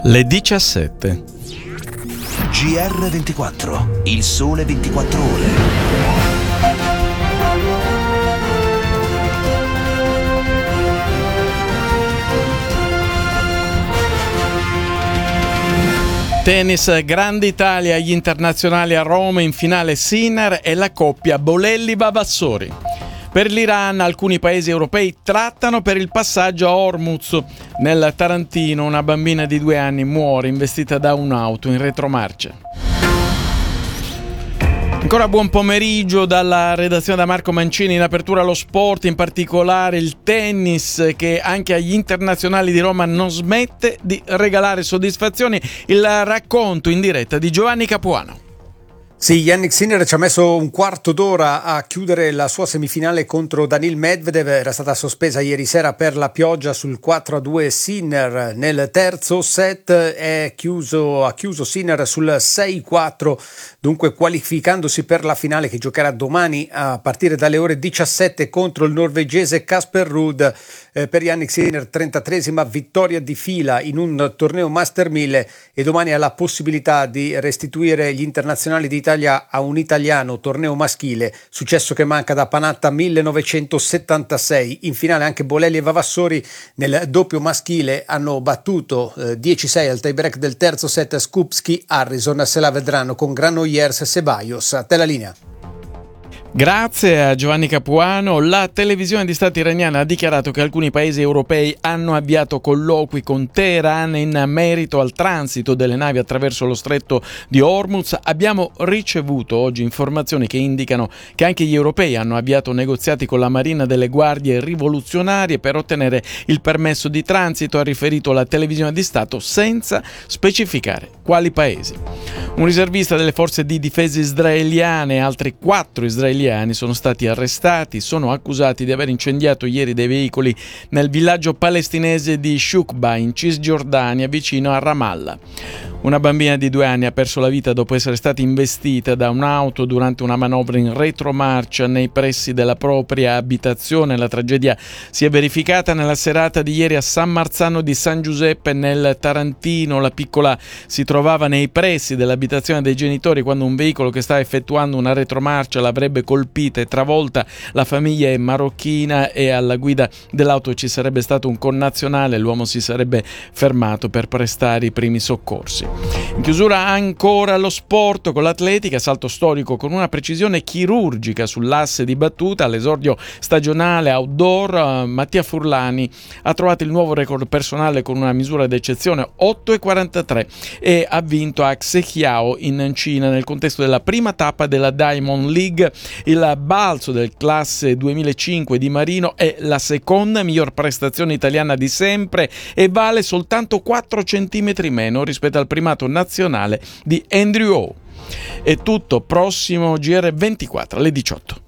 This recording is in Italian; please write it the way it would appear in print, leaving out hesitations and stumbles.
Le 17. GR24, il sole 24 ore. Tennis, Grande Italia, gli internazionali a Roma, in finale Sinner e la coppia Bolelli-Vavassori. Per l'Iran alcuni paesi europei trattano per il passaggio a Hormuz. Nel Tarantino una bambina di 2 anni muore investita da un'auto in retromarcia. Ancora buon pomeriggio dalla redazione da Marco Mancini. In apertura lo sport, in particolare il tennis, che anche agli internazionali di Roma non smette di regalare soddisfazioni. Il racconto in diretta di Giovanni Capuano. Sì, Jannik Sinner ci ha messo un quarto d'ora a chiudere la sua semifinale contro Daniil Medvedev. Era stata sospesa ieri sera per la pioggia sul 4-2. Sinner nel terzo set ha chiuso Sinner sul 6-4, dunque qualificandosi per la finale che giocherà domani a partire dalle ore 17 contro il norvegese Casper Ruud. Per Jannik Sinner 33esima vittoria di fila in un torneo Master 1000 e domani ha la possibilità di restituire gli internazionali d'Italia a un italiano torneo maschile, successo che manca da Panatta 1976. In finale anche Bolelli e Vavassori nel doppio maschile hanno battuto 10-6 al tie-break del terzo set. Skupski, Harrison se la vedranno con Granollers e Ceballos. A te la linea. Grazie a Giovanni Capuano. La televisione di Stato iraniana ha dichiarato che alcuni paesi europei hanno avviato colloqui con Teheran in merito al transito delle navi attraverso lo stretto di Hormuz. Abbiamo ricevuto oggi informazioni che indicano che anche gli europei hanno avviato negoziati con la Marina delle Guardie Rivoluzionarie per ottenere il permesso di transito, ha riferito la televisione di Stato senza specificare quali paesi. Un riservista delle forze di difesa israeliane e altri 4 israeliani sono stati arrestati, sono accusati di aver incendiato ieri dei veicoli nel villaggio palestinese di Shukba in Cisgiordania vicino a Ramallah. Una bambina di 2 anni ha perso la vita dopo essere stata investita da un'auto durante una manovra in retromarcia nei pressi della propria abitazione. La tragedia si è verificata nella serata di ieri a San Marzano di San Giuseppe nel Tarantino. La piccola si trovava nei pressi dell'abitazione dei genitori quando un veicolo che stava effettuando una retromarcia l'avrebbe colpita e travolta. La famiglia è marocchina e alla guida dell'auto ci sarebbe stato un connazionale. L'uomo si sarebbe fermato per prestare i primi soccorsi. In chiusura ancora lo sport con l'atletica, salto storico con una precisione chirurgica sull'asse di battuta. All'esordio stagionale outdoor Mattia Furlani ha trovato il nuovo record personale con una misura d'eccezione 8,43 e ha vinto a Xeqiao in Cina nel contesto della prima tappa della Diamond League. Il balzo del classe 2005 di Marino è la seconda miglior prestazione italiana di sempre e vale soltanto 4 centimetri meno rispetto al primato nazionale di Andrew O. È tutto, prossimo GR24 alle 18.